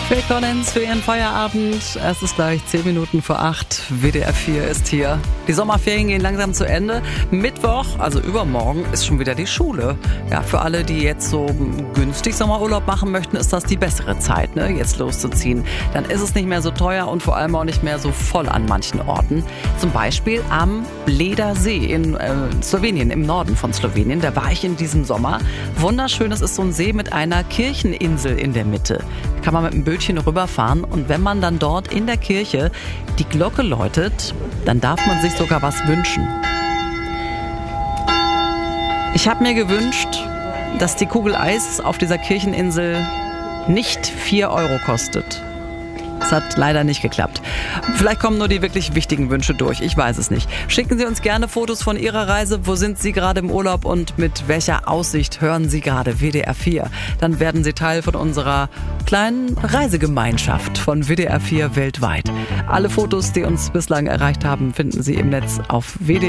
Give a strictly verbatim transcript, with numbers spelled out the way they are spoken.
Phil Collins für Ihren Feierabend. Es ist gleich zehn Minuten vor acht. W D R vier ist hier. Die Sommerferien gehen langsam zu Ende. Mittwoch, also übermorgen, ist schon wieder die Schule. Ja, für alle, die jetzt so günstig Sommerurlaub machen möchten, ist das die bessere Zeit, ne, jetzt loszuziehen. Dann ist es nicht mehr so teuer und vor allem auch nicht mehr so voll an manchen Orten. Zum Beispiel am Bleda See in äh, Slowenien, im Norden von Slowenien. Da war ich in diesem Sommer. Wunderschön, es ist so ein See mit einer Kircheninsel in der Mitte. Da kann man mit einem Bötchen rüberfahren und wenn man dann dort in der Kirche die Glocke läutet, dann darf man sich sogar was wünschen. Ich habe mir gewünscht, dass die Kugel Eis auf dieser Kircheninsel nicht vier Euro kostet. Das hat leider nicht geklappt. Vielleicht kommen nur die wirklich wichtigen Wünsche durch. Ich weiß es nicht. Schicken Sie uns gerne Fotos von Ihrer Reise. Wo sind Sie gerade im Urlaub und mit welcher Aussicht hören Sie gerade W D R vier? Dann werden Sie Teil von unserer kleinen Reisegemeinschaft von W D R vier weltweit. Alle Fotos, die uns bislang erreicht haben, finden Sie im Netz auf w d